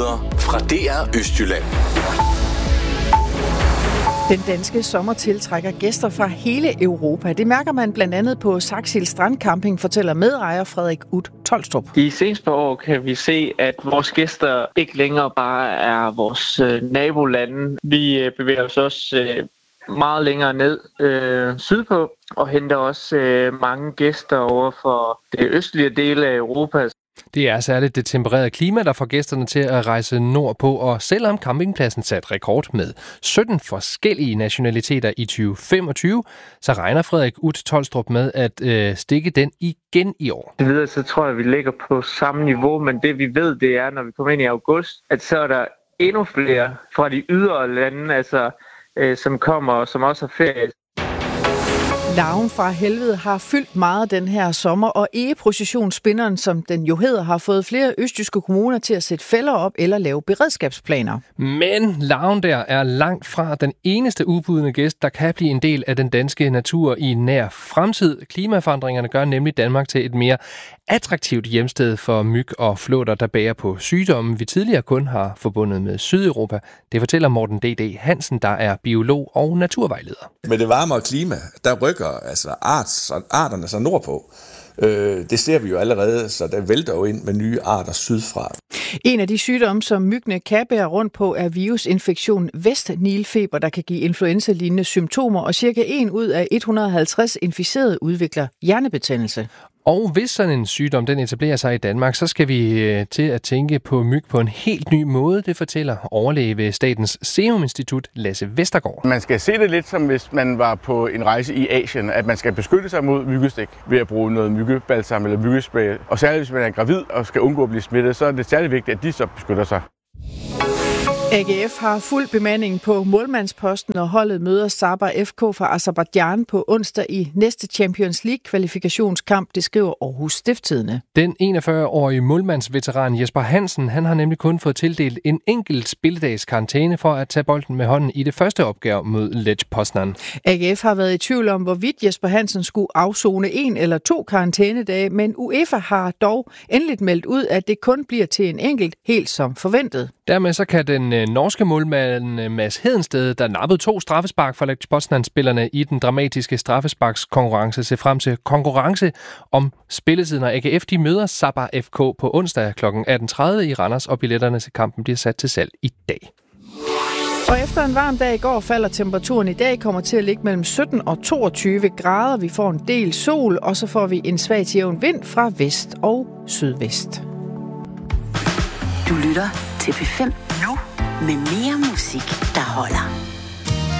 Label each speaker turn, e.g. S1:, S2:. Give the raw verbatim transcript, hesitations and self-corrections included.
S1: Nyheder fra D R Østjylland.
S2: Den danske sommer tiltrækker gæster fra hele Europa. Det mærker man blandt andet på Saxil Strandcamping, fortæller medejer Frederik Ut Tolstrup.
S3: De seneste par år kan vi se, at vores gæster ikke længere bare er vores øh, nabolande. Vi øh, bevæger os også øh, meget længere ned øh, sydpå og henter også øh, mange gæster over for det østlige dele af Europa.
S4: Det er særligt det tempererede klima, der får gæsterne til at rejse nordpå, og selvom campingpladsen satte rekord med sytten forskellige nationaliteter i tyve femogtyve, så regner Frederik Ut Tolstrup med at øh, stikke den igen i år.
S3: Det videre, så tror jeg, at vi ligger på samme niveau, men det vi ved, det er, når vi kommer ind i august, at så er der endnu flere fra de ydre lande, altså, øh, som kommer og som også har ferie.
S2: Larven fra helvede har fyldt meget den her sommer, og egeprocessionsspinderen, som den jo hedder, har fået flere østjyske kommuner til at sætte fælder op eller lave beredskabsplaner.
S4: Men larven der er langt fra den eneste ubudne gæst, der kan blive en del af den danske natur i nær fremtid. Klimaforandringerne gør nemlig Danmark til et mere attraktivt hjemsted for myg og flåter, der bærer på sygdomme, vi tidligere kun har forbundet med Sydeuropa. Det fortæller Morten D D Hansen, der er biolog og naturvejleder.
S5: Med det varmere klima, der rykker altså art, arterne så nordpå. Øh, det ser vi jo allerede, så der vælter jo ind med nye arter sydfra.
S2: En af de sygdomme, som myggene kan bære rundt på, er virusinfektion Vest-Nilfeber, der kan give influenza-lignende symptomer, og cirka en ud af et hundrede og halvtreds inficerede udvikler hjernebetændelse.
S4: Og hvis sådan en sygdom den etablerer sig i Danmark, så skal vi øh, til at tænke på myg på en helt ny måde. Det fortæller overlæge ved Statens Serum Institut, Lasse Vestergaard.
S6: Man skal se det lidt som hvis man var på en rejse i Asien, at man skal beskytte sig mod myggestik ved at bruge noget myggebalsam eller myggespray. Og særligt hvis man er gravid og skal undgå at blive smittet, så er det særlig vigtigt, at de så beskytter sig.
S2: A G F har fuld bemanding på målmandsposten, og holdet møder Sabah F K fra Aserbajdsjan på onsdag i næste Champions League-kvalifikationskamp, det skriver Aarhus Stiftstidende.
S4: Den enogfyrre-årige målmandsveteran Jesper Hansen, han har nemlig kun fået tildelt en enkelt spilledags karantæne for at tage bolden med hånden i det første opgør mod Lech Poznan.
S2: A G F har været i tvivl om, hvorvidt Jesper Hansen skulle afzone en eller to karantænedage, men UEFA har dog endeligt meldt ud, at det kun bliver til en enkelt, helt som forventet.
S4: Dermed så kan den norske målmand Mads Hedensted, der nappede to straffespark fra Lech Poznan-spillerne i den dramatiske straffesparkskonkurrence, se frem til konkurrence om spilletiden, og A G F de møder Sabah F K på onsdag kl. atten tredive i Randers, og billetterne til kampen bliver sat til salg i dag.
S2: Og efter en varm dag i går falder temperaturen i dag, kommer til at ligge mellem sytten og toogtyve grader. Vi får en del sol, og så får vi en svag til jævn vind fra vest og sydvest.
S7: Du lytter til P fem nu med mere musik.